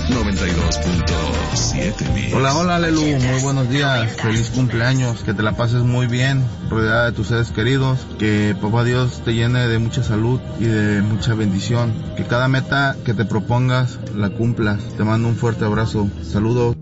92.7. Hola Lelu, muy buenos días, feliz cumpleaños, que te la pases muy bien, rodeada de tus seres queridos, que papá Dios te llene de mucha salud y de mucha bendición, que cada meta que te propongas la cumplas. Te mando un fuerte abrazo, saludos.